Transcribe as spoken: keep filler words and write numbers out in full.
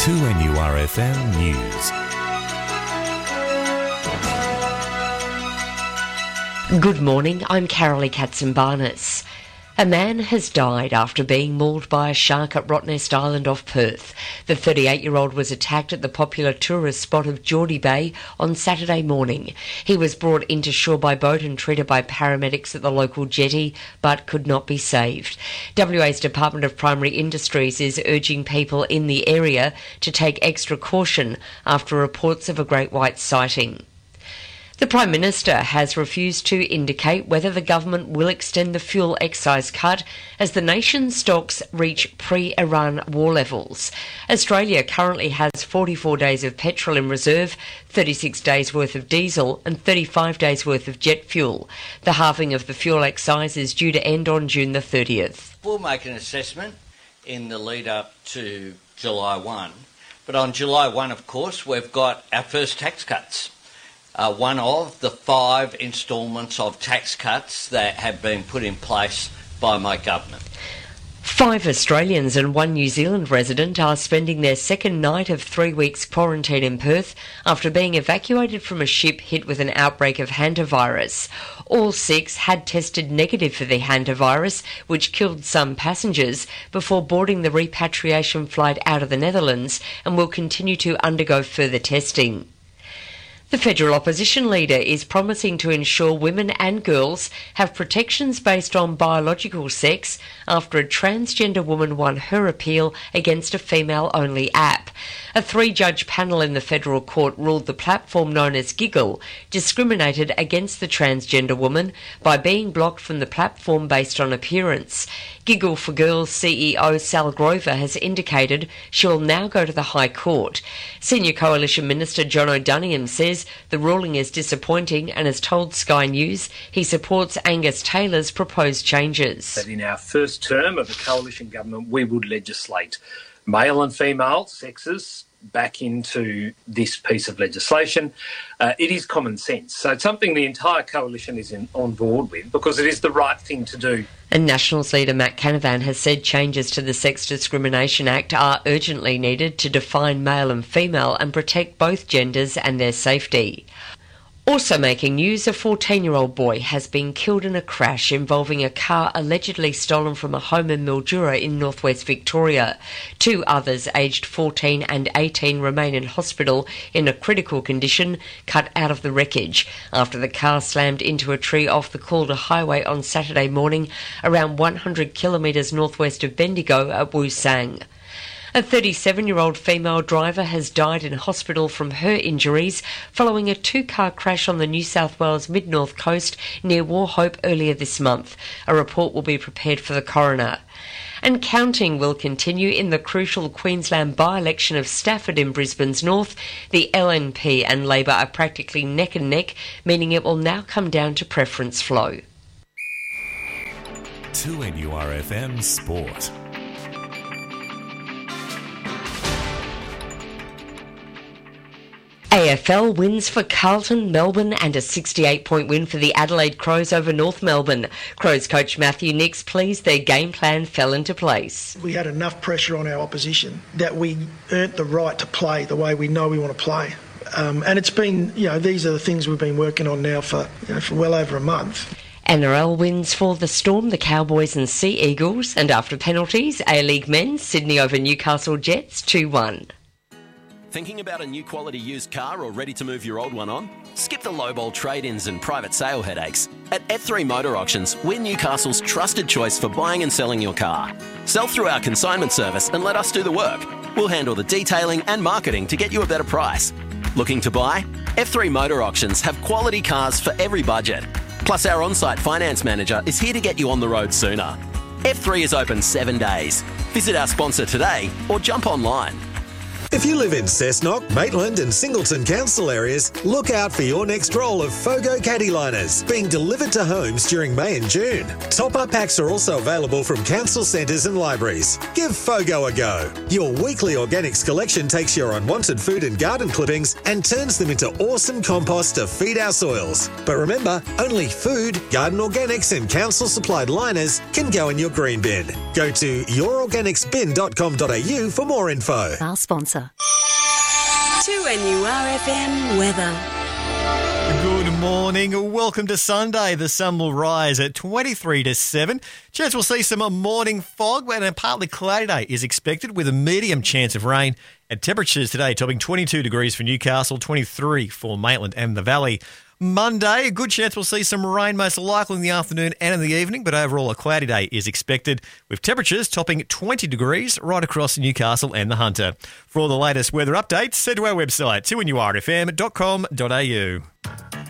two N U R F M News. Good morning, I'm Carolee Katzenbarnes. A man has died after being mauled by a shark at Rottnest Island off Perth. The thirty-eight-year-old was attacked at the popular tourist spot of Geordie Bay on Saturday morning. He was brought into shore by boat and treated by paramedics at the local jetty, but could not be saved. W A's Department of Primary Industries is urging people in the area to take extra caution after reports of a great white sighting. The Prime Minister has refused to indicate whether the government will extend the fuel excise cut as the nation's stocks reach pre-Iran war levels. Australia currently has forty-four days of petrol in reserve, thirty-six days worth of diesel and thirty-five days worth of jet fuel. The halving of the fuel excise is due to end on June the thirtieth. We'll make an assessment in the lead up to July first, but on July first, of course, we've got our first tax cuts. Uh, one of the five instalments of tax cuts that have been put in place by my government. Five Australians and one New Zealand resident are spending their second night of three weeks quarantine in Perth after being evacuated from a ship hit with an outbreak of hantavirus. All six had tested negative for the hantavirus, which killed some passengers, before boarding the repatriation flight out of the Netherlands, and will continue to undergo further testing. The federal opposition leader is promising to ensure women and girls have protections based on biological sex after a transgender woman won her appeal against a female-only app. A three-judge panel in the federal court ruled the platform known as Giggle discriminated against the transgender woman by being blocked from the platform based on appearance. Giggle for Girls C E O Sal Grover has indicated she will now go to the High Court. Senior Coalition Minister John O'Doniam says the ruling is disappointing and has told Sky News he supports Angus Taylor's proposed changes. That in our first term of the coalition government, we would legislate male and female sexes back into this piece of legislation. Uh, it is common sense. So it's something the entire coalition is in, on board with because it is the right thing to do. And Nationals leader Matt Canavan has said changes to the Sex Discrimination Act are urgently needed to define male and female and protect both genders and their safety. Also making news, a fourteen-year-old boy has been killed in a crash involving a car allegedly stolen from a home in Mildura in northwest Victoria. Two others, aged fourteen and eighteen, remain in hospital in a critical condition, cut out of the wreckage after the car slammed into a tree off the Calder Highway on Saturday morning around one hundred kilometres northwest of Bendigo at Woosang. A thirty-seven-year-old female driver has died in hospital from her injuries following a two-car crash on the New South Wales mid-north coast near Wauchope earlier this month. A report will be prepared for the coroner. And counting will continue in the crucial Queensland by-election of Stafford in Brisbane's north. The L N P and Labor are practically neck and neck, meaning it will now come down to preference flow. two N U R F M Sport. A F L wins for Carlton, Melbourne and a sixty-eight point win for the Adelaide Crows over North Melbourne. Crows coach Matthew Nicks pleased their game plan fell into place. We had enough pressure on our opposition that we earned the right to play the way we know we want to play. Um, and it's been, you know, these are the things we've been working on now for, you know, for well over a month. N R L wins for the Storm, the Cowboys and Sea Eagles. And after penalties, A-League men, Sydney over Newcastle Jets two one. Thinking about a new quality used car or ready to move your old one on? Skip the lowball trade-ins and private sale headaches. At F three Motor Auctions, we're Newcastle's trusted choice for buying and selling your car. Sell through our consignment service and let us do the work. We'll handle the detailing and marketing to get you a better price. Looking to buy? F three Motor Auctions have quality cars for every budget. Plus our on-site finance manager is here to get you on the road sooner. F three is open seven days. Visit our sponsor today or jump online. If you live in Cessnock, Maitland and Singleton council areas, look out for your next roll of Fogo Caddy Liners being delivered to homes during May and June. Top-up packs are also available from council centres and libraries. Give Fogo a go. Your weekly organics collection takes your unwanted food and garden clippings and turns them into awesome compost to feed our soils. But remember, only food, garden organics and council-supplied liners can go in your green bin. Go to your organics bin dot com dot a u for more info. Our sponsor. weather. two N U R F M weather. Good morning. Welcome to Sunday. The sun will rise at twenty-three to seven. Chance we'll see some morning fog and a partly cloudy day is expected with a medium chance of rain. And temperatures today topping twenty-two degrees for Newcastle, twenty-three for Maitland and the Valley. Monday, a good chance we'll see some rain most likely in the afternoon and in the evening, but overall a cloudy day is expected with temperatures topping twenty degrees right across Newcastle and the Hunter. For all the latest weather updates, head to our website, two N U R F M dot com dot A U.